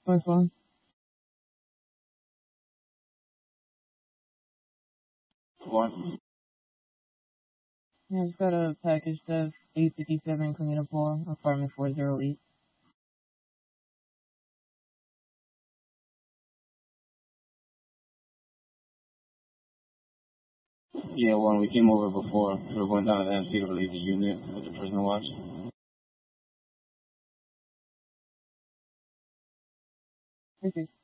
My phone. What? Yeah, I just got a package that's 857 Camino Paul, apartment 408. Yeah, when we came over before, we were going down to the MC to leave the unit with the prisoner watch. Okay.